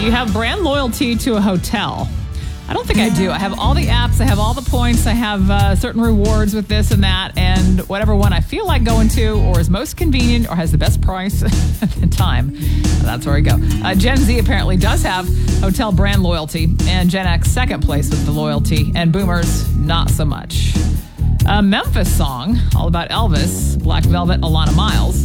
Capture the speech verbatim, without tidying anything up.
Do you have brand loyalty to a hotel? I don't think I do. I have all the apps. I have all the points. I have uh, certain rewards with this and that. And whatever one I feel like going to or is most convenient or has the best price and time, that's where I go. Uh, Gen Z apparently does have hotel brand loyalty. And Gen X second place with the loyalty. And Boomers, not so much. A Memphis song all about Elvis, Black Velvet, Alana Miles.